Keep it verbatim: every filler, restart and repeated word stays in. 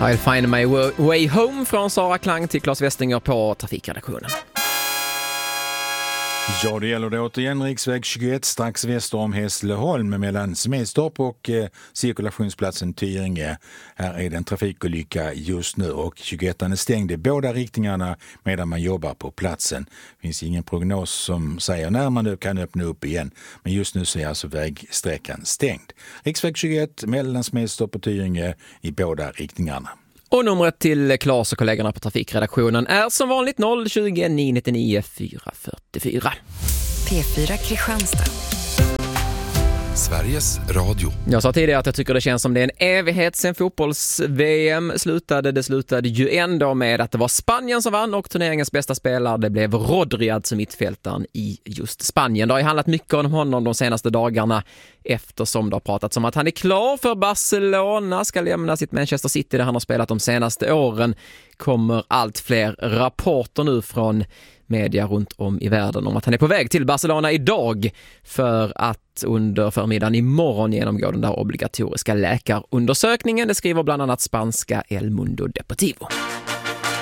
I'll find my way home från Sara Klang till Claes Westinger på trafikredaktionen. Ja, det gäller det återigen riksväg tjugoett strax väster om Hässleholm mellan Smedstorp och eh, cirkulationsplatsen Tyringe. Här är det en trafikolycka just nu och tjugoettan är stängd i båda riktningarna medan man jobbar på platsen. Det finns ingen prognos som säger när man nu kan öppna upp igen, men just nu så är alltså vägsträckan stängd. Riksväg tjugoett mellan Smedstorp och Tyringe i båda riktningarna. Och numret till Claes och kollegorna på trafikredaktionen är som vanligt noll tjugo nio nittionio fyra fyrtiofyra. P fyra Kristianstad. Sveriges Radio. Jag sa tidigare att jag tycker det känns som det är en evighet sedan fotbolls-V M slutade. Det slutade ju ändå med att det var Spanien som vann och turneringens bästa spelare det blev Rodri, alltså mittfältaren i just Spanien. Det har ju handlat mycket om honom de senaste dagarna eftersom det har pratats om att han är klar för Barcelona, ska lämna sitt Manchester City där han har spelat de senaste åren. Kommer allt fler rapporter nu från media runt om i världen om att han är på väg till Barcelona idag för att under förmiddagen imorgon genomgå den där obligatoriska läkarundersökningen. Det skriver bland annat spanska El Mundo Deportivo.